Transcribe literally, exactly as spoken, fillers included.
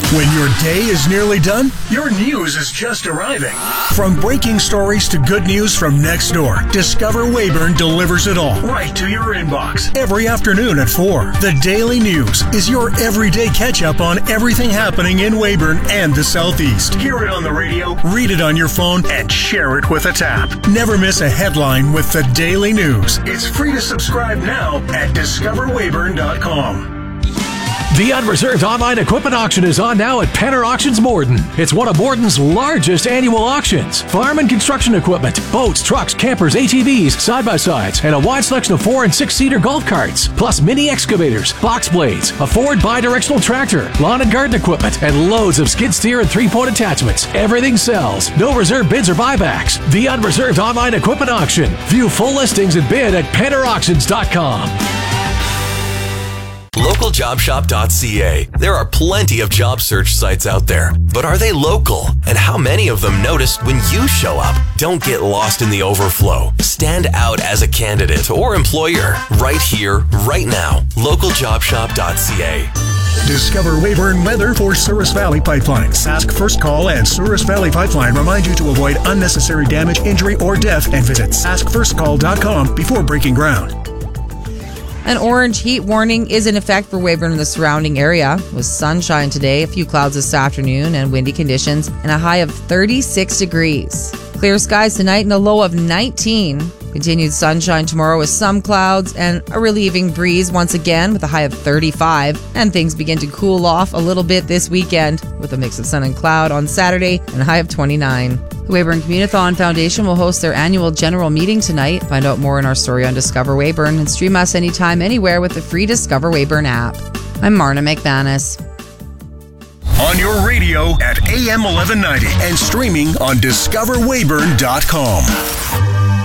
When your day is nearly done, your news is just arriving. From breaking stories to good news from next door, Discover Weyburn delivers it all right to your inbox. Every afternoon at four, the Daily News is your everyday catch-up on everything happening in Weyburn and the Southeast. Hear it on the radio, read it on your phone, and share it with a tap. Never miss a headline with the Daily News. It's free to subscribe now at discover weyburn dot com. The Unreserved Online Equipment Auction is on now at Penner Auctions Morden. It's one of Morden's largest annual auctions. Farm and construction equipment, boats, trucks, campers, A T Vs, side-by-sides, and a wide selection of four and six-seater golf carts, plus mini excavators, box blades, a Ford bi-directional tractor, lawn and garden equipment, and loads of skid steer and three-point attachments. Everything sells. No reserve bids or buybacks. The Unreserved Online Equipment Auction. View full listings and bid at penner auctions dot com. local job shop dot c a. There are plenty of job search sites out there, but are they local? And how many of them notice when you show up? Don't get lost in the overflow. Stand out as a candidate or employer right here, right now. local job shop dot c a. Discover Weyburn weather for Souris Valley Pipeline. Sask First Call and Souris Valley Pipeline remind you to avoid unnecessary damage, injury, or death and visit sask first call dot com before breaking ground. An orange heat warning is in effect for Weyburn and the surrounding area, with sunshine today, a few clouds this afternoon, and windy conditions, and a high of thirty-six degrees. Clear skies tonight and a low of nineteen. Continued sunshine tomorrow with some clouds and a relieving breeze once again with a high of thirty-five. And things begin to cool off a little bit this weekend with a mix of sun and cloud on Saturday and a high of twenty-nine. The Weyburn Communithon Foundation will host their annual general meeting tonight. Find out more in our story on Discover Weyburn and stream us anytime, anywhere with the free Discover Weyburn app. I'm Marna McManus. On your radio at A M eleven ninety and streaming on discover weyburn dot com.